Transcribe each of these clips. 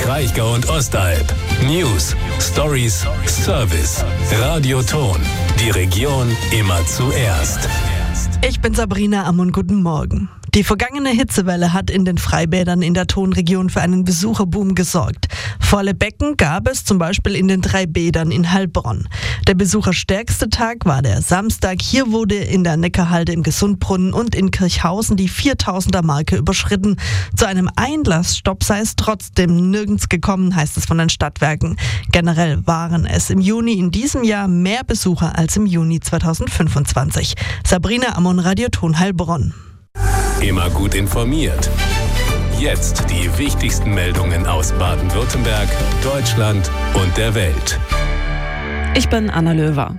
Kraichgau und Ostalb. News, Stories, Service. Radio Ton. Die Region immer zuerst. Ich bin Sabrina Ammon, guten Morgen. Die vergangene Hitzewelle hat in den Freibädern in der Tonregion für einen Besucherboom gesorgt. Volle Becken gab es zum Beispiel in den 3 Bädern in Heilbronn. Der besucherstärkste Tag war der Samstag. Hier wurde in der Neckarhalde im Gesundbrunnen und in Kirchhausen die 4000er-Marke überschritten. Zu einem Einlassstopp sei es trotzdem nirgends gekommen, heißt es von den Stadtwerken. Generell waren es im Juni in diesem Jahr mehr Besucher als im Juni 2025. Sabrina Ammon, Radio Ton Heilbronn. Immer gut informiert. Jetzt die wichtigsten Meldungen aus Baden-Württemberg, Deutschland und der Welt. Ich bin Anna Löwer.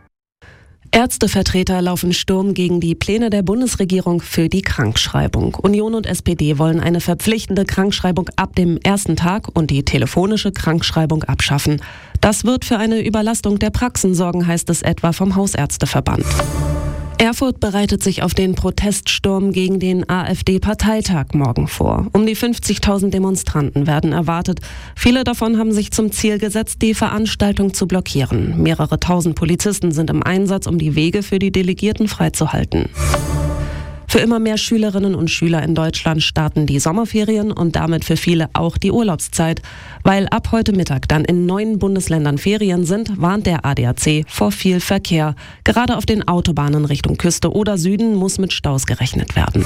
Ärztevertreter laufen Sturm gegen die Pläne der Bundesregierung für die Krankschreibung. Union und SPD wollen eine verpflichtende Krankschreibung ab dem ersten Tag und die telefonische Krankschreibung abschaffen. Das wird für eine Überlastung der Praxen sorgen, heißt es etwa vom Hausärzteverband. Erfurt bereitet sich auf den Proteststurm gegen den AfD-Parteitag morgen vor. Um die 50.000 Demonstranten werden erwartet. Viele davon haben sich zum Ziel gesetzt, die Veranstaltung zu blockieren. Mehrere tausend Polizisten sind im Einsatz, um die Wege für die Delegierten freizuhalten. Für immer mehr Schülerinnen und Schüler in Deutschland starten die Sommerferien und damit für viele auch die Urlaubszeit. Weil ab heute Mittag dann in 9 Bundesländern Ferien sind, warnt der ADAC vor viel Verkehr. Gerade auf den Autobahnen Richtung Küste oder Süden muss mit Staus gerechnet werden.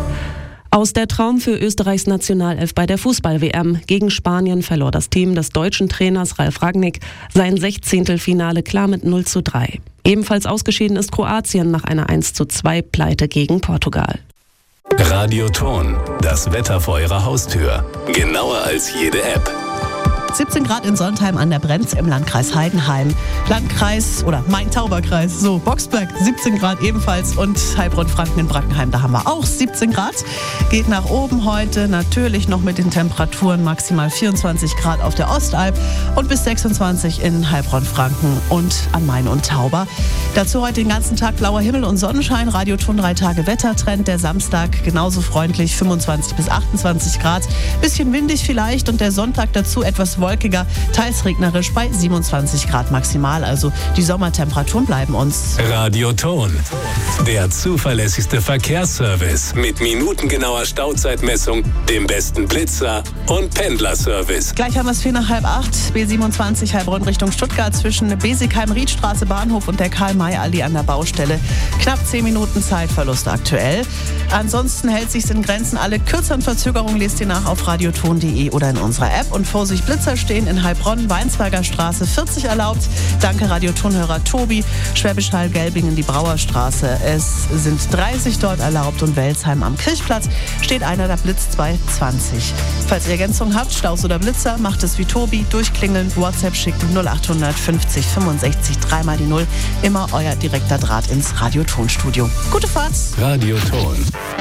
Aus der Traum für Österreichs Nationalelf bei der Fußball-WM. Gegen Spanien verlor das Team des deutschen Trainers Ralf Rangnick sein 16. Finale klar mit 0:3. Ebenfalls ausgeschieden ist Kroatien nach einer 1:2 Pleite gegen Portugal. Radio Ton, das Wetter vor Ihrer Haustür. Genauer als jede App. 17 Grad in Sontheim an der Brenz im Landkreis Heidenheim. Landkreis oder Main-Tauber-Kreis, so Boxberg 17 Grad ebenfalls und Heilbronn-Franken in Brackenheim, da haben wir auch 17 Grad. Geht nach oben heute, natürlich noch mit den Temperaturen maximal 24 Grad auf der Ostalb und bis 26 in Heilbronn-Franken und an Main und Tauber. Dazu heute den ganzen Tag blauer Himmel und Sonnenschein, Radioton 3 Tage Wettertrend. Der Samstag genauso freundlich, 25 bis 28 Grad. Bisschen windig vielleicht und der Sonntag dazu etwas wolkiger, teils regnerisch bei 27 Grad maximal. Also die Sommertemperaturen bleiben uns. Radio Ton, der zuverlässigste Verkehrsservice mit minutengenauer Stauzeitmessung, dem besten Blitzer und Pendlerservice. Gleich haben wir es 7:45, B27 Heilbronn Richtung Stuttgart zwischen Besigheim-Riedstraße Bahnhof und der Karl-May-Allee an der Baustelle. Knapp 10 Minuten Zeitverlust aktuell. Ansonsten hält sich's in Grenzen. Alle kürzeren Verzögerungen lest ihr nach auf radioton.de oder in unserer App. Und Vorsicht, Blitzer stehen in Heilbronn, Weinsberger Straße 40 erlaubt. Danke Radiotonhörer Tobi. Schwäbisch Hall, Gelbingen, die Brauerstraße. Es sind 30 dort erlaubt und Welsheim am Kirchplatz steht einer, der blitzt bei 20. Falls ihr Ergänzung habt, Staus oder Blitzer, macht es wie Tobi. Durchklingeln, WhatsApp schicken 0800 50 65 3 die 0. Immer euer direkter Draht ins Radiotonstudio. Gute Fahrt! Radio Ton.